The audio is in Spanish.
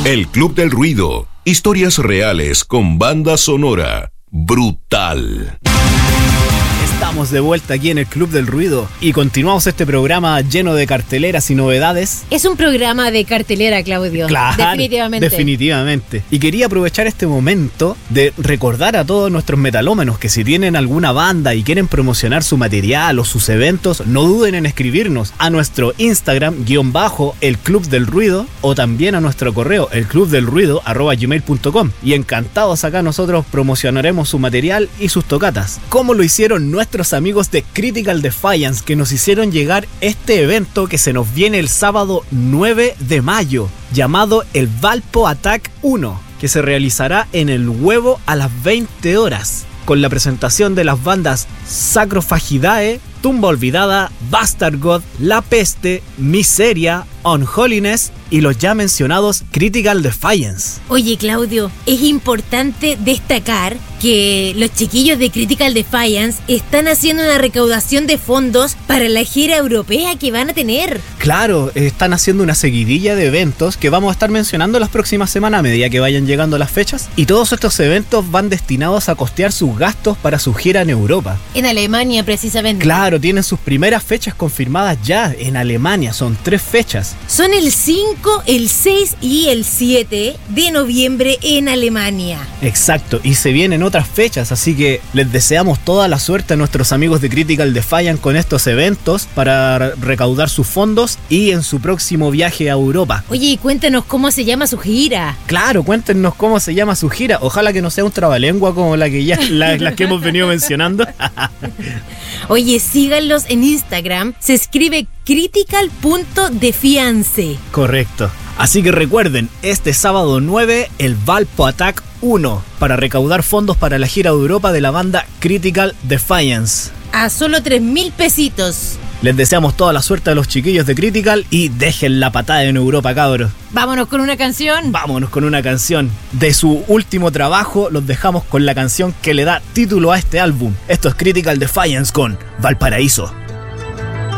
El Club del Ruido. Historias reales con banda sonora brutal. Estamos de vuelta aquí en el Club del Ruido y continuamos este programa lleno de carteleras y novedades. Es un programa de cartelera, Claudio. Claro, definitivamente. Y quería aprovechar este momento de recordar a todos nuestros metalómanos que si tienen alguna banda y quieren promocionar su material o sus eventos, no duden en escribirnos a nuestro Instagram _el Club del Ruido o también a nuestro correo elclubdelruido@gmail.com, y encantados acá nosotros promocionaremos su material y sus tocatas, como lo hicieron nuestros amigos de Critical Defiance, que nos hicieron llegar este evento que se nos viene el sábado 9 de mayo, llamado el Valpo Attack 1, que se realizará en el Huevo a las 20 horas, con la presentación de las bandas Sacrofagidae, Tumba Olvidada, Bastard God, La Peste, Miseria, Unholiness y los ya mencionados Critical Defiance. Oye, Claudio, es importante destacar que los chiquillos de Critical Defiance están haciendo una recaudación de fondos para la gira europea que van a tener. Claro, están haciendo una seguidilla de eventos que vamos a estar mencionando las próximas semanas a medida que vayan llegando las fechas, y todos estos eventos van destinados a costear sus gastos para su gira en Europa. En Alemania, precisamente. Claro, tienen sus primeras fechas confirmadas ya en Alemania, son 3 fechas. Son el 5, el 6 y el 7 de noviembre en Alemania. Exacto, y se vienen otras fechas, así que les deseamos toda la suerte a nuestros amigos de Critical Defiance con estos eventos para recaudar sus fondos y en su próximo viaje a Europa. Oye, y cuéntanos cómo se llama su gira. Claro, cuéntenos cómo se llama su gira. Ojalá que no sea un trabalengua como la que ya las que hemos venido mencionando. Oye, síganlos en Instagram. Se escribe critical.defiance. Correcto. Así que recuerden, este sábado 9, el Valpo Attack 1, para recaudar fondos para la gira de Europa de la banda Critical Defiance. A solo 3.000 pesitos. Les deseamos toda la suerte a los chiquillos de Critical y dejen la patada en Europa, cabros. Vámonos con una canción. Vámonos con una canción. De su último trabajo, los dejamos con la canción que le da título a este álbum. Esto es Critical Defiance con Valparaíso.